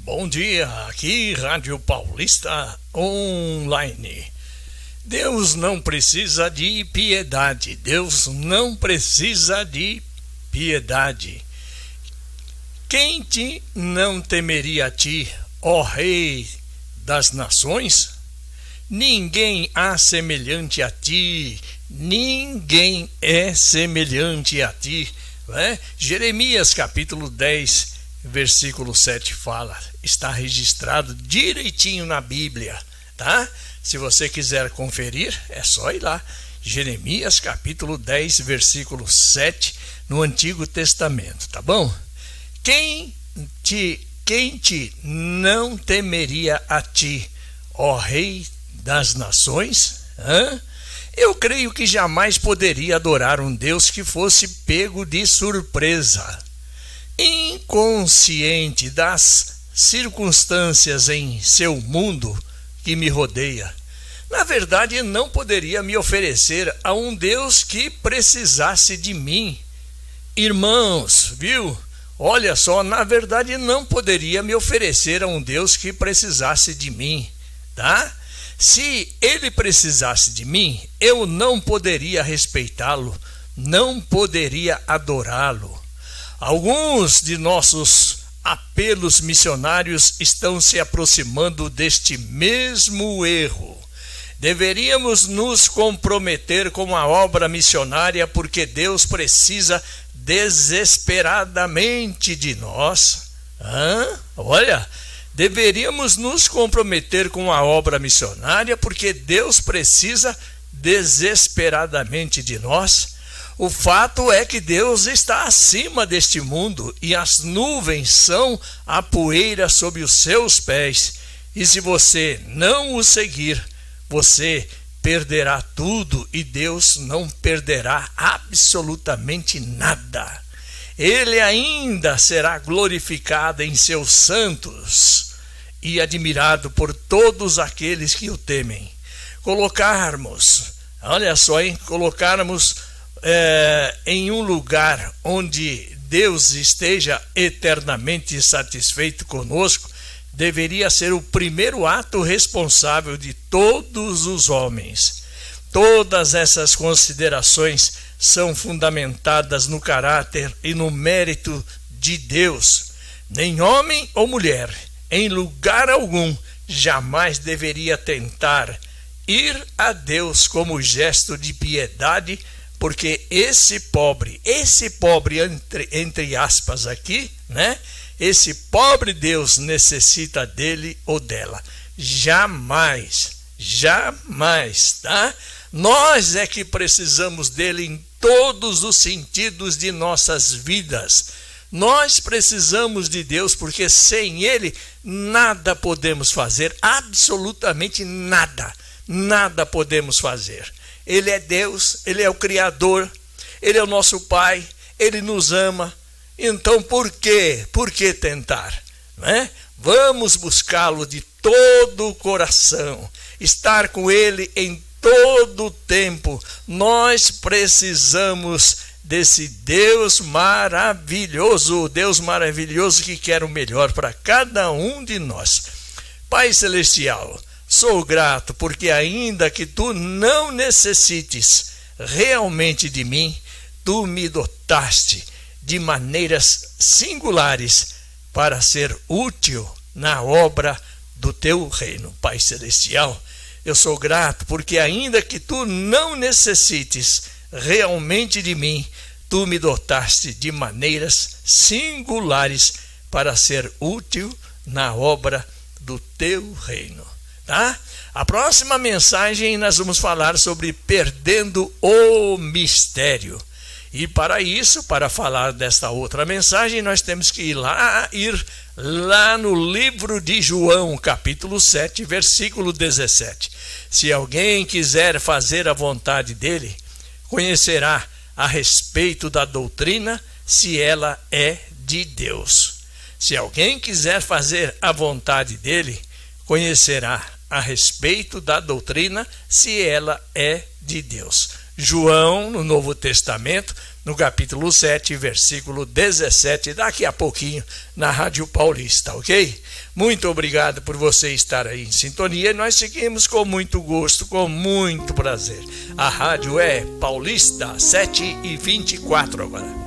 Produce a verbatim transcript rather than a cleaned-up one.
Bom dia, aqui Rádio Paulista Online. Deus não precisa de piedade, Deus não precisa de piedade. Quem te não temeria a ti, ó Rei das nações? Ninguém há semelhante a ti, ninguém é semelhante a ti. Né? Jeremias capítulo dez, versículo sete fala, está registrado direitinho na Bíblia, tá? Se você quiser conferir, é só ir lá. Jeremias capítulo dez, versículo sete, no Antigo Testamento, tá bom? Quem te, quem te não temeria a ti, ó Rei das nações? Hã? Eu creio que jamais poderia adorar um Deus que fosse pego de surpresa, inconsciente das circunstâncias em seu mundo que me rodeia. Na verdade, não poderia me oferecer a um Deus que precisasse de mim. Irmãos, viu? Olha só, na verdade não poderia me oferecer a um Deus que precisasse de mim, tá? Se ele precisasse de mim, eu não poderia respeitá-lo, não poderia adorá-lo. Alguns de nossos apelos missionários estão se aproximando deste mesmo erro. Deveríamos nos comprometer com a obra missionária porque Deus precisa desesperadamente de nós. Hã? Olha, deveríamos nos comprometer com a obra missionária porque Deus precisa desesperadamente de nós. O fato é que Deus está acima deste mundo e as nuvens são a poeira sob os seus pés. E se você não o seguir, você perderá tudo e Deus não perderá absolutamente nada. Ele ainda será glorificado em seus santos e admirado por todos aqueles que o temem. Colocarmos, olha só, hein? Colocarmos É, em um lugar onde Deus esteja eternamente satisfeito conosco, deveria ser o primeiro ato responsável de todos os homens. Todas essas considerações são fundamentadas no caráter e no mérito de Deus. Nem homem ou mulher, em lugar algum, jamais deveria tentar ir a Deus como gesto de piedade, porque esse pobre, esse pobre entre, entre aspas aqui, né? Esse pobre Deus necessita dele ou dela. Jamais, jamais, tá? Nós é que precisamos dele em todos os sentidos de nossas vidas. Nós precisamos de Deus porque sem ele nada podemos fazer, absolutamente nada, nada podemos fazer. Ele é Deus, Ele é o Criador, Ele é o nosso Pai, Ele nos ama. Então por quê? Por que tentar? Né? Vamos buscá-lo de todo o coração, estar com Ele em todo o tempo. Nós precisamos desse Deus maravilhoso, Deus maravilhoso que quer o melhor para cada um de nós. Pai Celestial, sou grato porque ainda que tu não necessites realmente de mim, tu me dotaste de maneiras singulares para ser útil na obra do teu reino. Pai Celestial, eu sou grato porque ainda que tu não necessites realmente de mim, tu me dotaste de maneiras singulares para ser útil na obra do teu reino. Tá? A próxima mensagem nós vamos falar sobre perdendo o mistério. E para isso, para falar desta outra mensagem, nós temos que ir lá, ir lá no livro de João, capítulo sete, versículo dezessete. Se alguém quiser fazer a vontade dele, conhecerá a respeito da doutrina, se ela é de Deus. Se alguém quiser fazer a vontade dele, conhecerá a respeito da doutrina, se ela é de Deus. João, no Novo Testamento, no capítulo sete, versículo dezessete, daqui a pouquinho na Rádio Paulista, ok? Muito obrigado por você estar aí em sintonia. Nós seguimos com muito gosto, com muito prazer. A rádio é Paulista, sete e vinte e quatro agora.